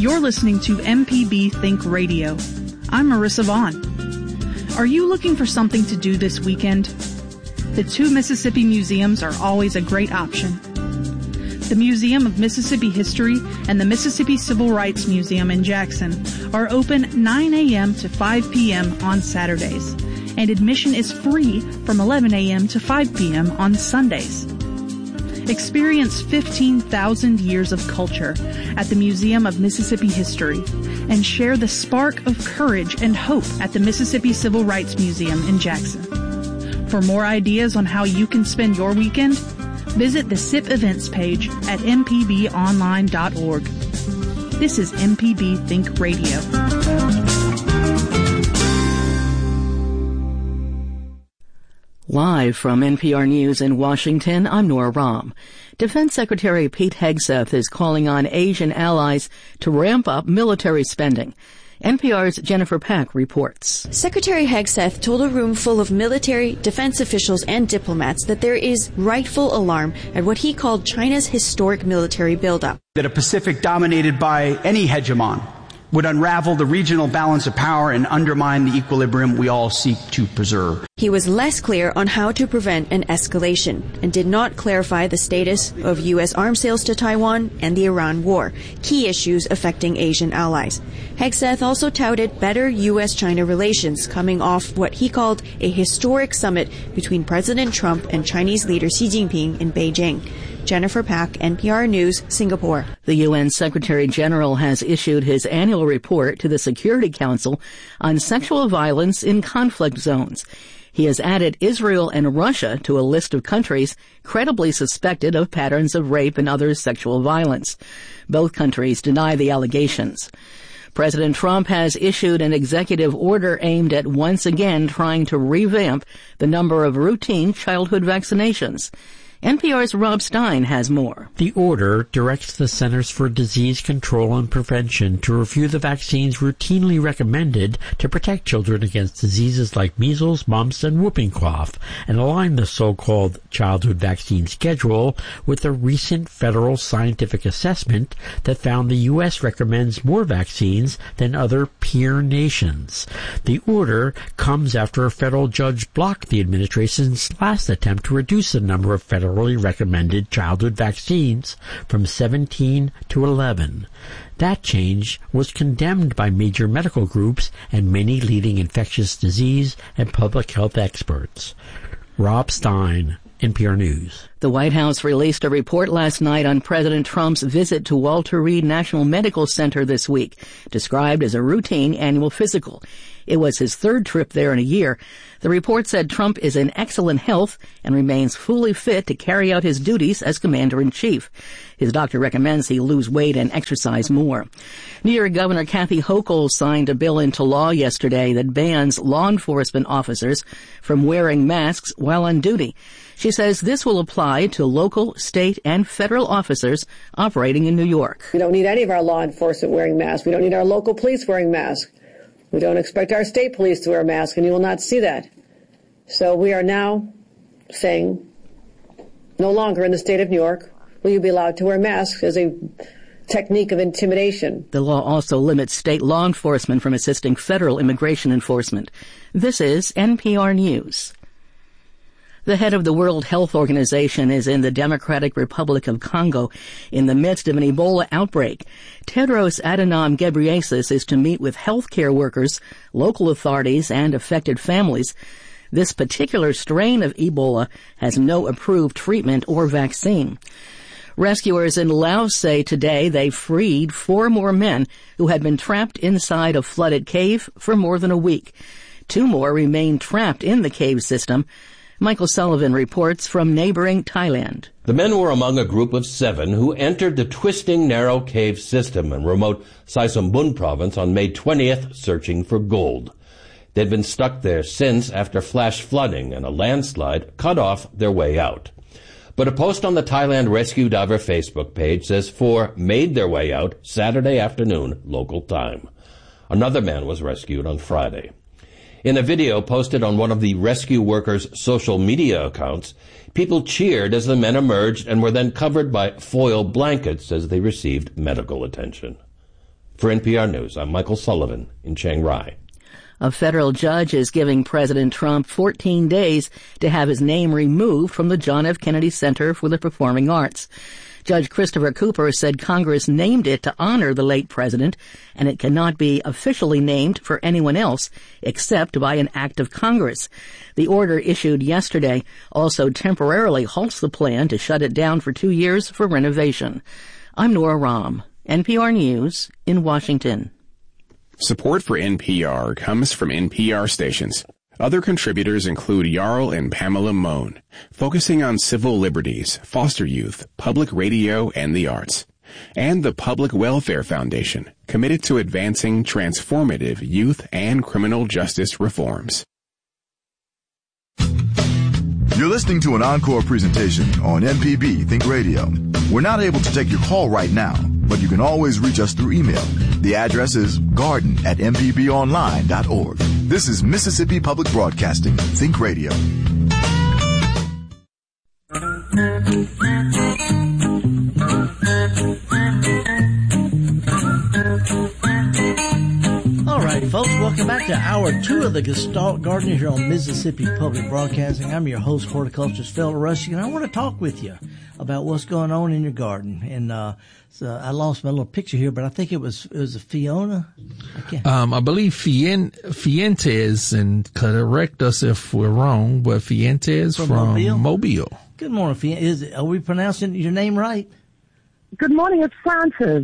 You're listening to MPB Think Radio. I'm Marissa Vaughn. Are you looking for something to do this weekend? The two Mississippi museums are always a great option. The Museum of Mississippi History and the Mississippi Civil Rights Museum in Jackson are open 9 a.m. to 5 p.m. on Saturdays, and admission is free from 11 a.m. to 5 p.m. on Sundays. Experience 15,000 years of culture at the Museum of Mississippi History and share the spark of courage and hope at the Mississippi Civil Rights Museum in Jackson. For more ideas on how you can spend your weekend, visit the SIP events page at mpbonline.org. This is MPB Think Radio. Live from NPR News in Washington, I'm Nora Rahm. Defense Secretary Pete Hegseth is calling on Asian allies to ramp up military spending. NPR's Jennifer Pack reports. Secretary Hegseth told a room full of military, defense officials, and diplomats that there is rightful alarm at what he called China's historic military buildup. That a Pacific dominated by any hegemon would unravel the regional balance of power and undermine the equilibrium we all seek to preserve. He was less clear on how to prevent an escalation and did not clarify the status of U.S. arms sales to Taiwan and the Iran war, key issues affecting Asian allies. Hegseth also touted better U.S.-China relations coming off what he called a historic summit between President Trump and Chinese leader Xi Jinping in Beijing. Jennifer Pack, NPR News, Singapore. The UN Secretary General has issued his annual report to the Security Council on sexual violence in conflict zones. He has added Israel and Russia to a list of countries credibly suspected of patterns of rape and other sexual violence. Both countries deny the allegations. President Trump has issued an executive order aimed at once again trying to revamp the number of routine childhood vaccinations. NPR's Rob Stein has more. The order directs the Centers for Disease Control and Prevention to review the vaccines routinely recommended to protect children against diseases like measles, mumps, and whooping cough, and align the so-called childhood vaccine schedule with a recent federal scientific assessment that found the U.S. recommends more vaccines than other peer nations. The order comes after a federal judge blocked the administration's last attempt to reduce the number of federally recommended childhood vaccines from 17 to 11. That change was condemned by major medical groups and many leading infectious disease and public health experts. Rob Stein, NPR News. The White House released a report last night on President Trump's visit to Walter Reed National Medical Center this week, described as a routine annual physical. It was his third trip there in a year. The report said Trump is in excellent health and remains fully fit to carry out his duties as commander-in-chief. His doctor recommends he lose weight and exercise more. New York Governor Kathy Hochul signed a bill into law yesterday that bans law enforcement officers from wearing masks while on duty. She says this will apply to local, state, and federal officers operating in New York. We don't need any of our law enforcement wearing masks. We don't need our local police wearing masks. We don't expect our state police to wear masks, and you will not see that. So we are now saying no longer in the state of New York will you be allowed to wear masks as a technique of intimidation. The law also limits state law enforcement from assisting federal immigration enforcement. This is NPR News. The head of the World Health Organization is in the Democratic Republic of Congo in the midst of an Ebola outbreak. Tedros Adhanom Ghebreyesus is to meet with healthcare workers, local authorities, and affected families. This particular strain of Ebola has no approved treatment or vaccine. Rescuers in Laos say today they freed 4 more men who had been trapped inside a flooded cave for more than a week. 2 more remain trapped in the cave system. Michael Sullivan reports from neighboring Thailand. The men were among a group of 7 who entered the twisting, narrow cave system in remote Saisumbun province on May 20th, searching for gold. They'd been stuck there since after flash flooding and a landslide cut off their way out. But a post on the Thailand Rescue Diver Facebook page says 4 made their way out Saturday afternoon, local time. Another man was rescued on Friday. In a video posted on one of the rescue workers' social media accounts, people cheered as the men emerged and were then covered by foil blankets as they received medical attention. For NPR News, I'm Michael Sullivan in Chiang Rai. A federal judge is giving President Trump 14 days to have his name removed from the John F. Kennedy Center for the Performing Arts. Judge Christopher Cooper said Congress named it to honor the late president, and it cannot be officially named for anyone else except by an act of Congress. The order issued yesterday also temporarily halts the plan to shut it down for 2 years for renovation. I'm Nora Rahm, NPR News in Washington. Support for NPR comes from NPR stations. Other contributors include Jarl and Pamela Mohn, focusing on civil liberties, foster youth, public radio, and the arts. And the Public Welfare Foundation, committed to advancing transformative youth and criminal justice reforms. You're listening to an encore presentation on MPB Think Radio. We're not able to take your call right now, but you can always reach us through email. The address is garden@mpbonline.org. This is Mississippi Public Broadcasting Think Radio. All right, folks, welcome back to Hour 2 of the Gestalt Garden here on Mississippi Public Broadcasting. I'm your host, horticulturist Phil Rushing, and I want to talk with you about what's going on in your garden. And so I lost my little picture here, but I think it was a Fiona. I believe Fuentes, and correct us if we're wrong, but Fuentes from Mobile. Good morning, Fiona. Are we pronouncing your name right? Good morning, it's Francis.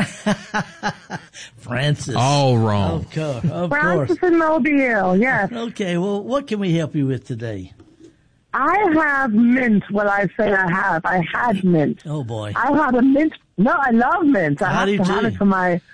Francis. All wrong. Of course. Francis in Mobile, yes. Okay, well, what can we help you with today? I have mint. Well, I say I have. I had mint. Oh, boy. I had a mint. No, I love mint. I have to have it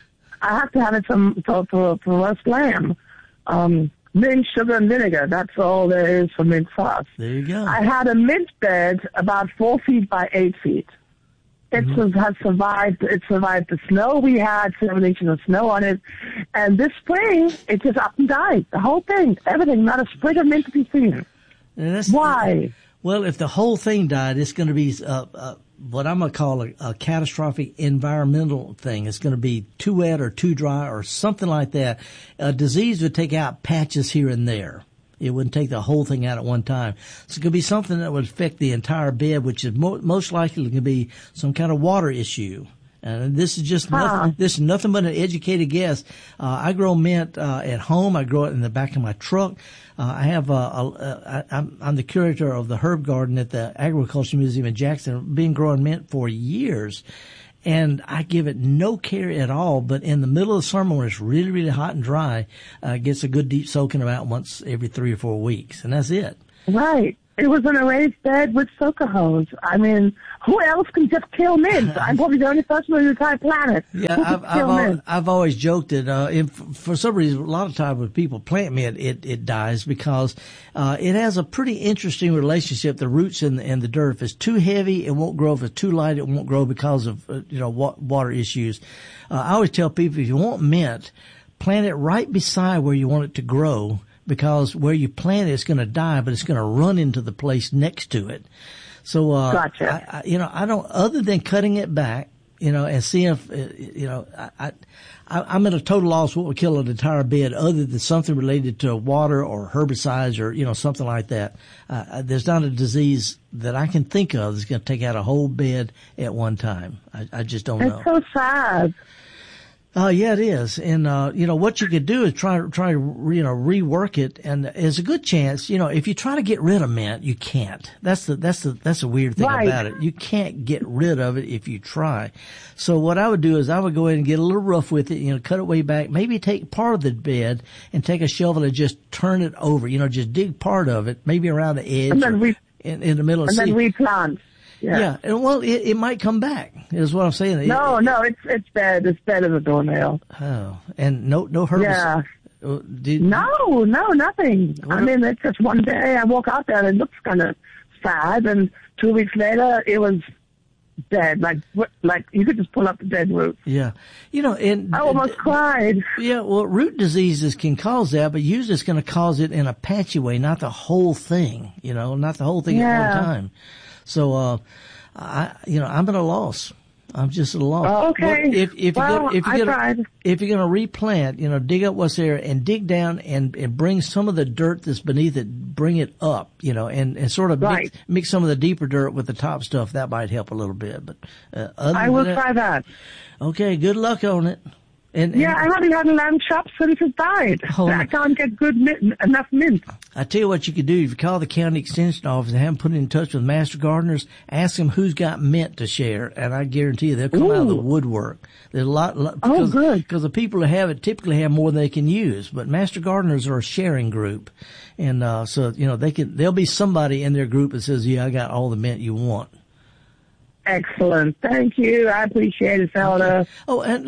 for roast lamb. Mint, sugar, and vinegar. That's all there is for mint sauce. There you go. I had a mint bed about 4 feet by 8 feet. It has survived. It survived the snow we had, 7 inches of snow on it. And this spring, it just up and died. The whole thing, everything, not a sprig of mint to be seen. Why? Well, if the whole thing died, it's going to be what I'm going to call a catastrophic environmental thing. It's going to be too wet or too dry or something like that. A disease would take out patches here and there. It wouldn't take the whole thing out at one time. So it could be something that would affect the entire bed, which is most likely going to be some kind of water issue. And this is just nothing but an educated guess. I grow mint at home. I grow it in the back of my truck. I have I'm the curator of the herb garden at the Agriculture Museum in Jackson. I've been growing mint for years. And I give it no care at all, but in the middle of the summer when it's really, really hot and dry, it gets a good deep soaking about once every 3 or 4 weeks, and that's it. Right. It was in a raised bed with soaker hose. I mean, who else can just kill mint? I'm probably the only person on the entire planet. Yeah, I've always joked that for some reason, a lot of times when people plant mint, it dies because it has a pretty interesting relationship. The roots in the dirt. If it's too heavy, it won't grow. If it's too light, it won't grow because of water issues. I always tell people if you want mint, plant it right beside where you want it to grow. Because where you plant it, it's going to die, but it's going to run into the place next to it. So, gotcha. I don't, other than cutting it back, and seeing if, I'm at a total loss what would kill an entire bed other than something related to water or herbicides or, something like that. There's not a disease that I can think of that's going to take out a whole bed at one time. I just don't know. It's so sad. Yeah, it is. And, what you could do is try to, rework it. And there's a good chance, if you try to get rid of mint, you can't. That's the weird thing about it. You can't get rid of it if you try. So what I would do is I would go ahead and get a little rough with it, cut it way back, maybe take part of the bed and take a shovel and just turn it over, just dig part of it, maybe around the edge and then in the middle of the And then replant. Yeah. And well, it might come back, is what I'm saying. No, it's dead. It's dead as a doornail. Oh, and no herbicide. Yeah. No, nothing. I mean, it's just one day I walk out there and it looks kind of sad, and 2 weeks later it was dead. Like you could just pull up the dead roots. Yeah. And I almost cried. Yeah, well, root diseases can cause that, but usually it's going to cause it in a patchy way, not the whole thing, not the whole thing at one time. So, I'm at a loss. I'm just a loss. Oh, okay. Well, if you're going to replant, dig up what's there and dig down and bring some of the dirt that's beneath it, bring it up, and sort of mix some of the deeper dirt with the top stuff. That might help a little bit. But I will try that. Okay, good luck on it. And I haven't had a lamb chop since it died. I can't get enough mint. I tell you what you could do. If you call the county extension office and have them put in touch with master gardeners, ask them who's got mint to share, and I guarantee you they'll come out of the woodwork. There's a lot good. Because the people who have it typically have more than they can use. But master gardeners are a sharing group, and so there'll be somebody in their group that says, "Yeah, I got all the mint you want." Excellent. Thank you. I appreciate it, Felder. Oh, and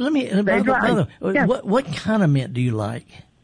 what kind of mint do you like?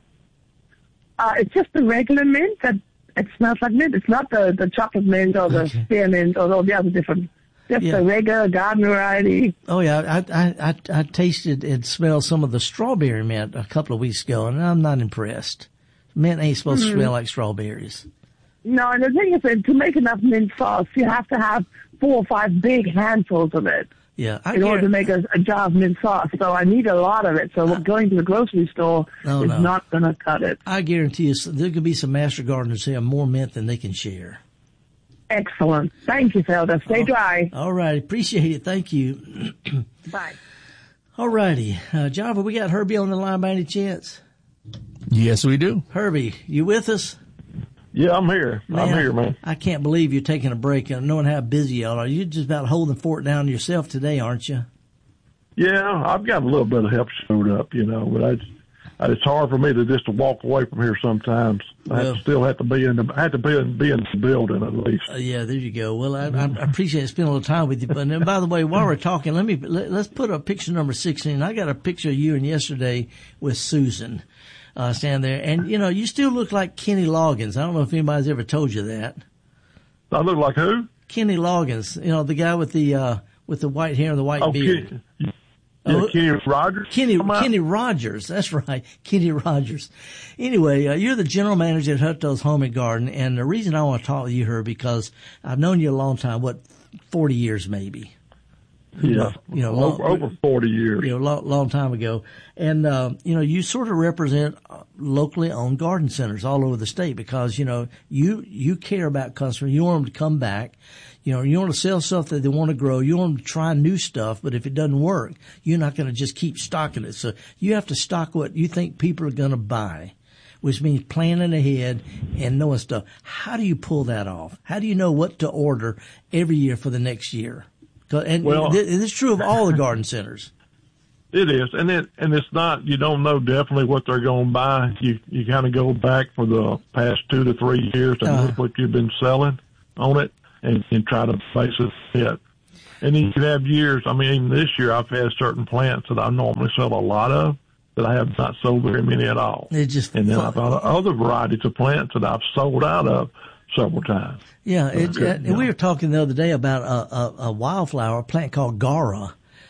It's just the regular mint that it smells like mint. It's not the chocolate mint or the spearmint or all the other different. Just the regular garden variety. Oh yeah, I tasted and smelled some of the strawberry mint a couple of weeks ago, and I'm not impressed. Mint ain't supposed to smell like strawberries. No, and the thing is that to make enough mint sauce, you have to have 4 or 5 big handfuls of it. Yeah, in order to make a jar of mint sauce. So I need a lot of it. So going to the grocery store is not going to cut it. I guarantee you there could be some master gardeners who have more mint than they can share. Excellent. Thank you, Felder. Stay dry. All right. Appreciate it. Thank you. Bye. All righty. Java, we got Herbie on the line by any chance? Yes, we do. Herbie, you with us? Yeah, I'm here. Man. I can't believe you're taking a break and knowing how busy y'all are. You're just about holding the fort down yourself today, aren't you? Yeah, I've got a little bit of help showed up, but it's hard for me to walk away from here sometimes. I have to be in the building at least. Yeah, there you go. Well, I appreciate spending a little time with you. But and by the way, while we're talking, let's put up picture number 16. I got a picture of you and yesterday with Susan. Stand there, and you still look like Kenny Loggins. I don't know if anybody's ever told you that. I look like who? Kenny Loggins. The guy with the white hair and the white beard. Kenny Rogers. Kenny Rogers. That's right, Kenny Rogers. Anyway, you're the general manager at Hutto's Home and Garden, and the reason I want to talk to you here because I've known you a long time. 40 years maybe. Yeah, over 40 years. Long time ago. And, you sort of represent locally owned garden centers all over the state because, you care about customers. You want them to come back. You want to sell stuff that they want to grow. You want them to try new stuff, but if it doesn't work, you're not going to just keep stocking it. So you have to stock what you think people are going to buy, which means planning ahead and knowing stuff. How do you pull that off? How do you know what to order every year for the next year? And it's true of all the garden centers. It is, and it's not. You don't know definitely what they're going to buy. You kind of go back for the past 2 to 3 years and look what you've been selling on it, and try to base it hit. And then you have years. I mean, even this year, I've had certain plants that I normally sell a lot of that I have not sold very many at all. And then I've got other varieties of plants that I've sold out of several times. Yeah, we were talking the other day about a wildflower, a plant called Gara.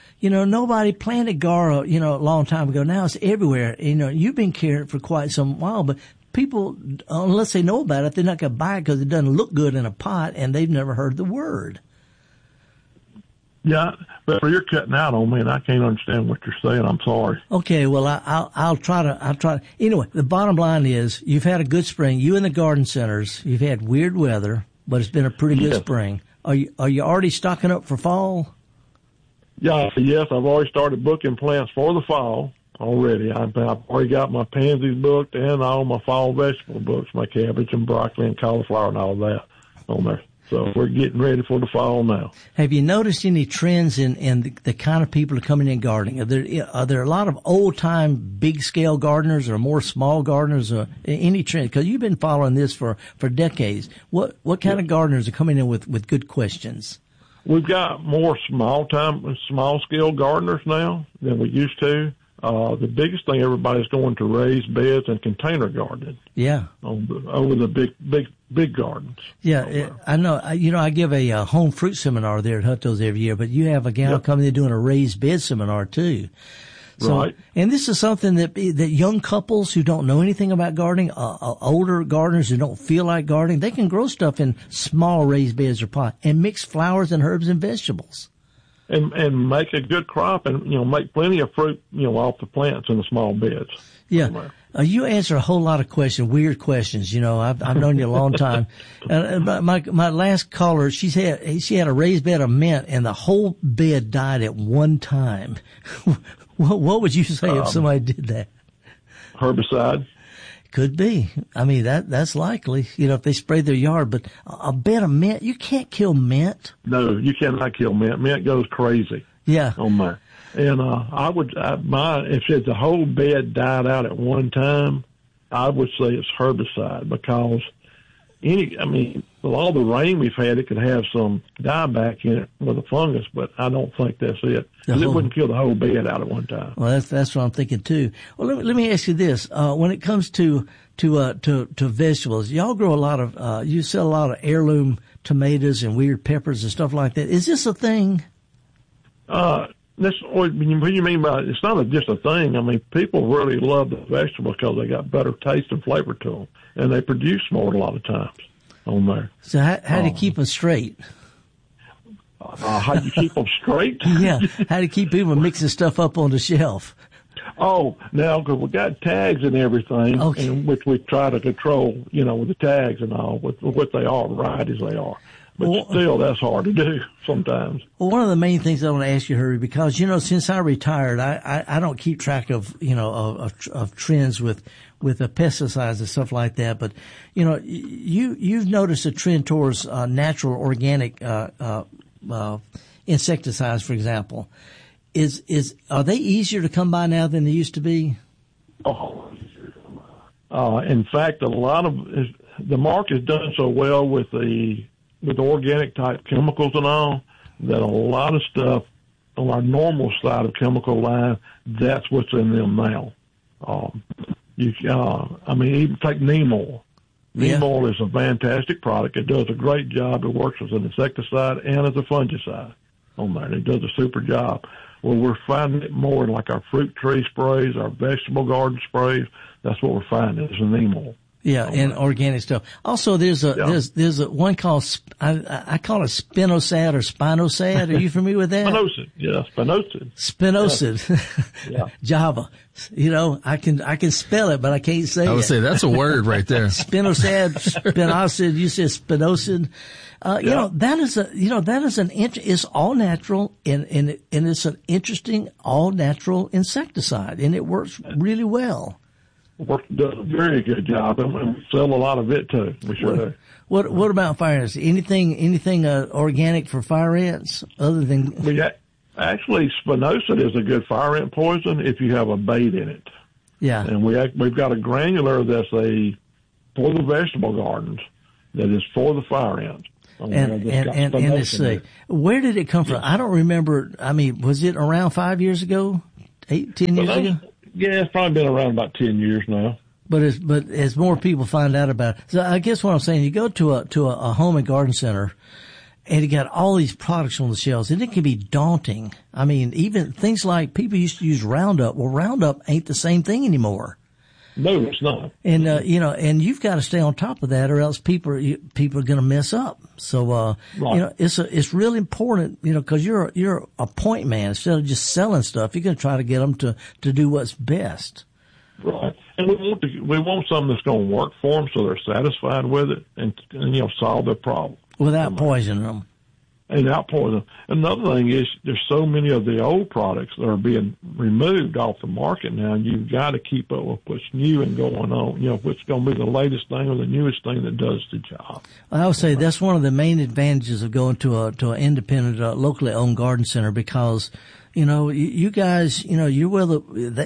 Nobody planted Gara, a long time ago. Now it's everywhere. You've been carrying it for quite some while, but people, unless they know about it, they're not going to buy it because it doesn't look good in a pot and they've never heard the word. Yeah, but you're cutting out on me and I can't understand what you're saying. I'm sorry. Okay, well, I'll try to. Anyway, the bottom line is you've had a good spring. You in the garden centers, you've had weird weather, but it's been a pretty good spring. Are you already stocking up for fall? Yeah, yes, I've already started booking plants for the fall already. I've already got my pansies booked and all my fall vegetable books, my cabbage and broccoli and cauliflower and all that on there. So we're getting ready for the fall now. Have you noticed any trends in the kind of people who are coming in gardening? Are there a lot of old-time big-scale gardeners or more small gardeners or any trend? Because you've been following this for decades. What kind of gardeners are coming in with good questions? We've got more small-scale gardeners now than we used to. The biggest thing, everybody's going to raised beds and container gardening. Yeah. Over the big gardens. Yeah, I know. I give a home fruit seminar there at Hutto's every year, but you have a gal coming there doing a raised bed seminar too. So, right. And this is something that young couples who don't know anything about gardening, older gardeners who don't feel like gardening, they can grow stuff in small raised beds or pots and mix flowers and herbs and vegetables. and make a good crop, and make plenty of fruit off the plants in the small beds. Yeah. You answer a whole lot of questions, weird questions. I've known you a long time. My last caller, she had a raised bed of mint, and the whole bed died at one time. What would you say if somebody did that? Herbicide. Could be. I mean, that's likely, if they sprayed their yard, but a bed of mint, you can't kill mint. No, you cannot kill mint. Mint goes crazy. Yeah. On mine. And, if the whole bed died out at one time, I would say it's herbicide, because with all the rain we've had, it could have some dieback in it with a fungus, but I don't think that's it. It wouldn't kill the whole bed out at one time. Well, that's what I'm thinking too. Well, let me ask you this: when it comes to vegetables, y'all grow a lot of, you sell a lot of heirloom tomatoes and weird peppers and stuff like that. Is this a thing? What do you mean by it's not just a thing? I mean, people really love the vegetables because they got better taste and flavor to them, and they produce more a lot of times on there. So how do you keep them straight? How do you keep them straight? Yeah, how do you keep people mixing stuff up on the shelf? Oh, now, because we got tags and everything, which we try to control, with the tags and all, with what they are, varieties they are. But still, that's hard to do sometimes. Well, one of the main things I want to ask you, Herbie, because, since I retired, I don't keep track of, of trends with the pesticides and stuff like that. But, you've noticed a trend towards, natural organic, insecticides, for example. Are they easier to come by now than they used to be? In fact, a lot of the market's done so well with the organic type chemicals and all that a lot of stuff on our normal side of chemical line, that's what's in them now. Even take neem oil. Neem oil is a fantastic product. It does a great job. It works as an insecticide and as a fungicide on there. It does a super job. Well, we're finding it more in like our fruit tree sprays, our vegetable garden sprays. That's what we're finding is the neem oil. Yeah, and organic stuff. Also, there's a one called I call it spinosad or spinosad. Are you familiar with that? Spinosad, yeah, spinosad. Spinosad, yeah. Java. I can spell it, but I can't say it. I would say that's a word right there. Spinosad, spinosad. You said spinosad. That is it's all natural and it's an interesting all natural insecticide, and it works really well. Does a very good job, and we sell a lot of it too. We sure do. What about fire ants? Anything organic for fire ants other than? Actually, spinosad is a good fire ant poison if you have a bait in it. Yeah, and we've got a granular that's for the vegetable gardens that is for the fire ants. And let's see, where did it come from? I don't remember. I mean, was it around 5 years ago, 10 years ago? Yeah, it's probably been around about 10 years now. But as more people find out about it, so I guess what I'm saying, you go to a home and garden center, and you got all these products on the shelves, and it can be daunting. I mean, even things like people used to use Roundup. Well, Roundup ain't the same thing anymore. No, it's not. And and you've got to stay on top of that, or else people are going to mess up. So right. It's really important, because you're a point man. Instead of just selling stuff, you're going to try to get them to do what's best. Right. And we want something that's going to work for them, so they're satisfied with it, and solve their problem without poisoning them. And out poison. Another thing is there's so many of the old products that are being removed off the market now, and you've got to keep up with what's new and going on. What's going to be the latest thing or the newest thing that does the job. I would say that's one of the main advantages of going to an independent, locally owned garden center, because you guys, you're well,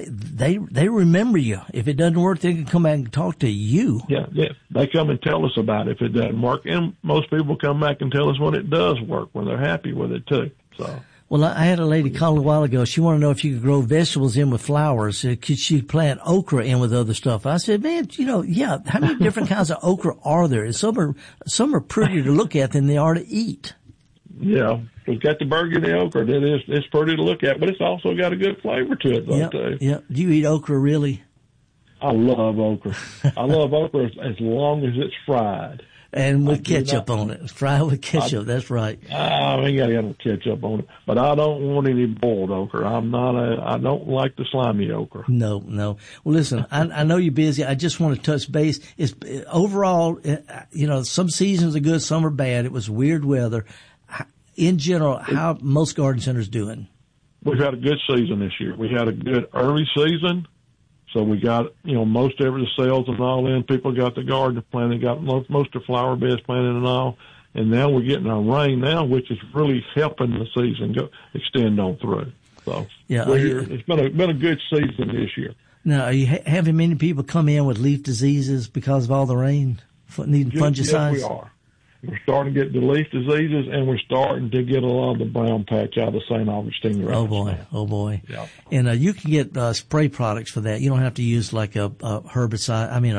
they remember you. If it doesn't work, they can come back and talk to you. Yeah. They come and tell us about it if it doesn't work. And most people come back and tell us when it does work, when they're happy with it too. So. Well, I had a lady call a while ago. She wanted to know if you could grow vegetables in with flowers. Could she plant okra in with other stuff? I said, man, how many different kinds of okra are there? Some are prettier to look at than they are to eat. Yeah, it's got the burgundy okra. It's pretty to look at, but it's also got a good flavor to it, though, too. Yeah. Do you eat okra, really? I love okra. I love okra as long as it's fried. And with ketchup on it. Fry with ketchup, that's right. I ain't got to have no ketchup on it. But I don't want any boiled okra. I don't like the slimy okra. No. Well, listen, I know you're busy. I just want to touch base. It's overall, some seasons are good, some are bad. It was weird weather. In general, how most garden centers doing? We've had a good season this year. We had a good early season. So we got, most of the sales and all in. People got the garden planted, got most of the flower beds planted and all. And now we're getting our rain now, which is really helping the season extend on through. So yeah, it's been a good season this year. Now, are you having many people come in with leaf diseases because of all the rain, needing fungicides? Yes, we are. We're starting to get the leaf diseases, and we're starting to get a lot of the brown patch out of St. Augustine. Oh boy! Yeah. And you can get spray products for that. You don't have to use like a herbicide. I mean,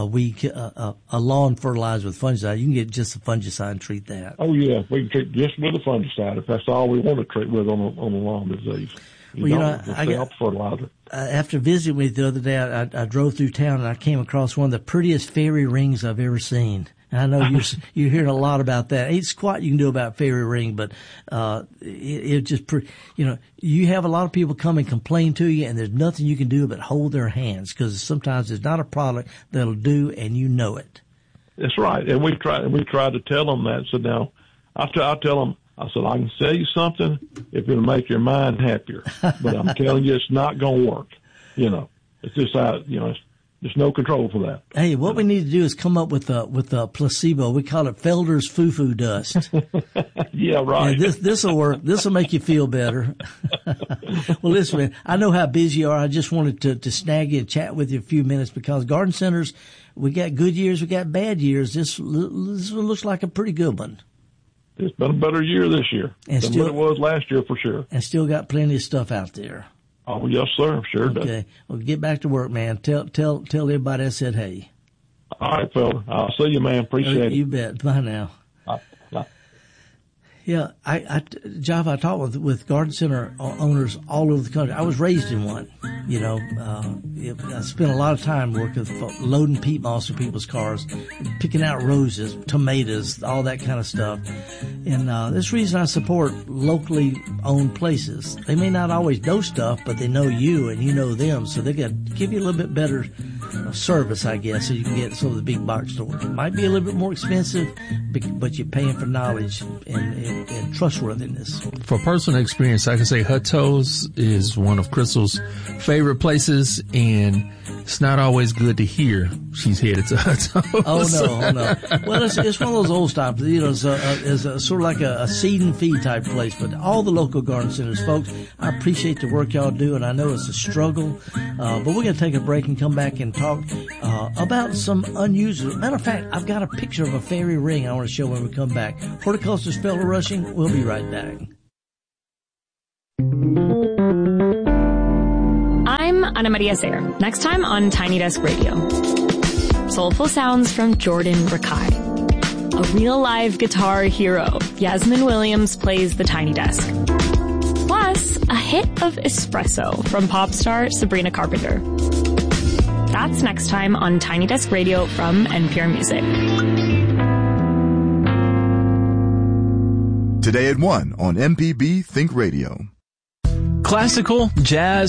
a lawn fertilizer with fungicide. You can get just a fungicide and treat that. Oh yeah, we can treat just with a fungicide if that's all we want to treat with on a lawn disease. I got fertilizer. After visiting with you the other day, I drove through town and I came across one of the prettiest fairy rings I've ever seen. And I know you're hearing a lot about that. Ain't squat you can do about fairy ring, but it just you have a lot of people come and complain to you, and there's nothing you can do but hold their hands because sometimes it's not a product that'll do, and you know it. That's right, and we try to tell them that. So now I tell them. I said, I can sell you something if it'll make your mind happier, but I'm telling you, it's not going to work. It's just there's no control for that. Hey, what we need to do is come up with a placebo. We call it Felder's Foo-Foo Dust. Yeah, right. Yeah, this will work. This will make you feel better. Well, listen, man, I know how busy you are. I just wanted to snag you and chat with you a few minutes because garden centers, we got good years, we got bad years. This looks like a pretty good one. It's been a better year this year than what it was last year for sure. And still got plenty of stuff out there. Oh, yes, sir. Sure does. Okay. Well, get back to work, man. Tell everybody I said hey. All right, fella. I'll see you, man. Appreciate it. You bet. Bye now. Bye. Yeah, Java, I talk with garden center owners all over the country. I was raised in one. I spent a lot of time working, loading peat moss in people's cars, picking out roses, tomatoes, all that kind of stuff. And this reason I support locally owned places. They may not always know stuff, but they know you and you know them, so they got to give you a little bit better service, I guess, so you can get some of the big box stores. It might be a little bit more expensive, but you're paying for knowledge and trustworthiness. For personal experience, I can say Hutto's is one of Crystal's favorite places, and it's not always good to hear she's headed to Hutto's. Oh no. Well, it's one of those old stops. It's sort of like a seed and feed type place. But all the local garden centers, folks, I appreciate the work y'all do, and I know it's a struggle. But we're going to take a break and come back and talk about some unusual. Matter of fact, I've got a picture of a fairy ring I want to show when we come back. Horticulture's Felder Rushing. We'll be right back. I'm Ana Maria Sayre. Next time on Tiny Desk Radio. Soulful sounds from Jordan Rakai. A real live guitar hero, Yasmin Williams plays the Tiny Desk. Plus, a hit of espresso from pop star Sabrina Carpenter. That's next time on Tiny Desk Radio from NPR Music. Today at 1 on MPB Think Radio. Classical, jazz,